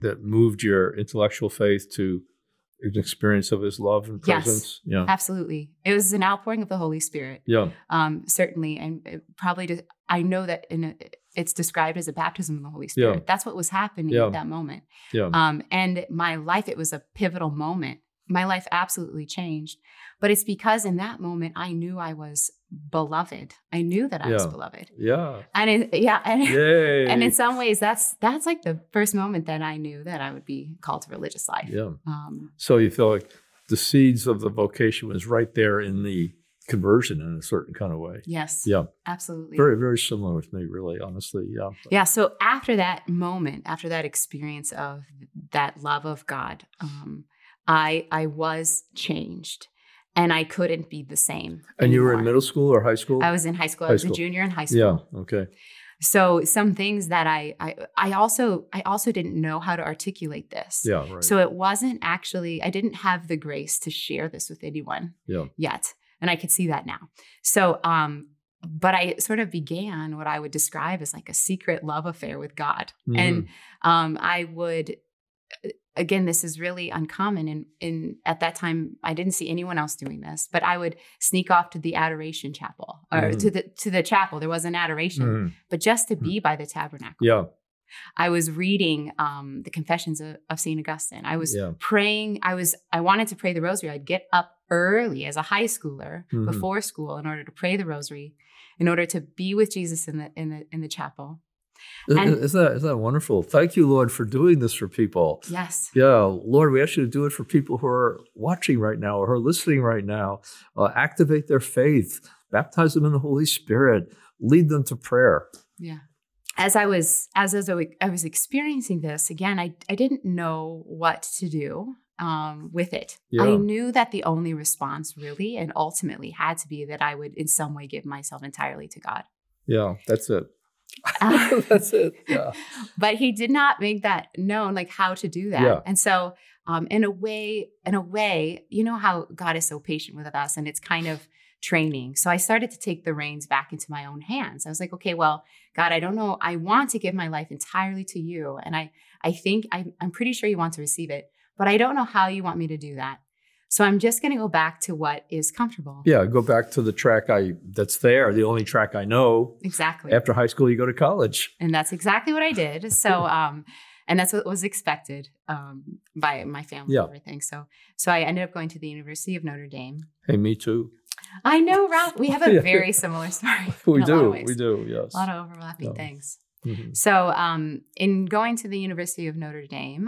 that moved your intellectual faith to an experience of his love and presence? Yes, absolutely. It was an outpouring of the Holy Spirit. Yeah. Certainly. And I know that it's described as a baptism of the Holy Spirit. Yeah. That's what was happening at that moment. Yeah. And my life, it was a pivotal moment. My life absolutely changed. But it's because in that moment, I knew I was beloved. I knew that I was beloved. Yeah. And Yay. and in some ways, that's like the first moment that I knew that I would be called to religious life. Yeah. So you feel like the seeds of the vocation was right there in the conversion in a certain kind of way. Yes. Yeah. Absolutely. Very, very similar with me, really, honestly. Yeah. Yeah. So after that moment, after that experience of that love of God, I was changed. And I couldn't be the same. And anymore. You were in middle school or high school? I was in high school. I was a junior in high school. Yeah. Okay. So some things that I also didn't know how to articulate this. Yeah. Right. So it wasn't actually, I didn't have the grace to share this with anyone yet. And I could see that now. So, but I sort of began what I would describe as like a secret love affair with God. Mm-hmm. And I would, again, this is really uncommon. And at that time, I didn't see anyone else doing this, but I would sneak off to the adoration chapel or to the chapel. There was an adoration, but just to be by the tabernacle. Yeah. I was reading the Confessions of St. Augustine. I was praying. I wanted to pray the rosary. I'd get up early as a high schooler before school in order to pray the rosary, in order to be with Jesus in the chapel. Isn't that wonderful? Thank you, Lord, for doing this for people. Yes. Yeah, Lord, we ask you to do it for people who are watching right now or who are listening right now. Activate their faith, baptize them in the Holy Spirit, lead them to prayer. Yeah. As I was experiencing this, again, I didn't know what to do with it. Yeah. I knew that the only response really and ultimately had to be that I would in some way give myself entirely to God. Yeah, that's it. That's it. Yeah. But he did not make that known, like how to do that. Yeah. And so in a way, you know how God is so patient with us, and it's kind of training. So I started to take the reins back into my own hands. I was like, okay, well, God, I don't know. I want to give my life entirely to you. And I think I'm pretty sure you want to receive it, but I don't know how you want me to do that. So I'm just going to go back to what is comfortable. Yeah, go back to the track that's there, the only track I know. Exactly. After high school, you go to college. And that's exactly what I did. So, and that's what was expected by my family and everything. So I ended up going to the University of Notre Dame. Hey, me too. I know, Ralph. We have a very similar story. We do, yes. A lot of overlapping things. Mm-hmm. So in going to the University of Notre Dame,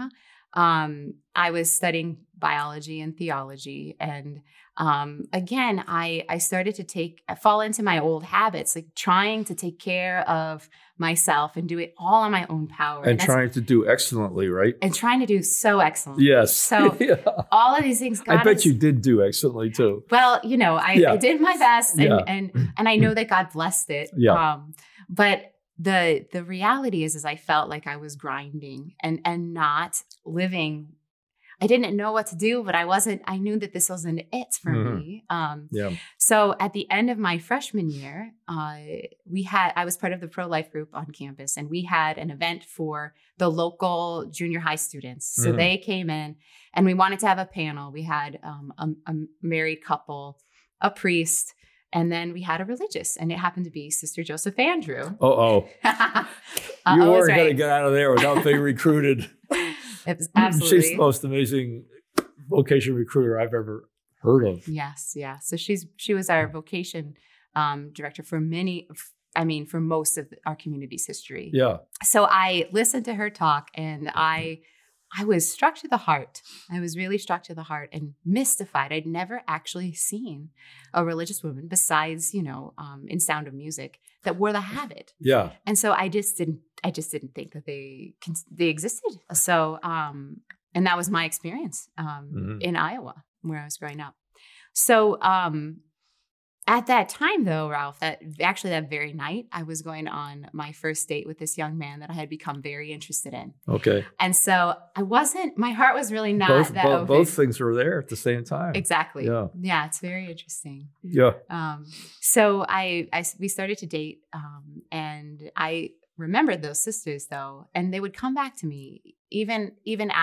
I was studying biology and theology. And again, I started to fall into my old habits, like trying to take care of myself and do it all on my own power. And trying to do excellently, right? And trying to do so excellently. Yes. So all of these things. I bet you did do excellently too. Well, I did my best and I know that God blessed it. Yeah. But the reality is I felt like I was grinding and not living. I didn't know what to do, but I knew that this wasn't it for me. So at the end of my freshman year, I was part of the pro-life group on campus, and we had an event for the local junior high students. So they came in and we wanted to have a panel. We had a married couple, a priest, and then we had a religious, and it happened to be Sister Joseph Andrew. You weren't going to get out of there without being recruited. Absolutely. She's the most amazing vocation recruiter I've ever heard of. Yes, yeah. So she was our vocation director for most of our community's history. Yeah. So I listened to her talk, and I was struck to the heart. I was really struck to the heart and mystified. I'd never actually seen a religious woman besides, in Sound of Music that wore the habit. Yeah. And so I just didn't think that they existed. So, and that was my experience in Iowa where I was growing up. So, at that time, though, Ralph, that very night, I was going on my first date with this young man that I had become very interested in. Okay. And so my heart was really not open. Both things were there at the same time. Exactly. Yeah. Yeah, it's very interesting. Yeah. So we started to date, and I remembered those sisters, though, and they would come back to me even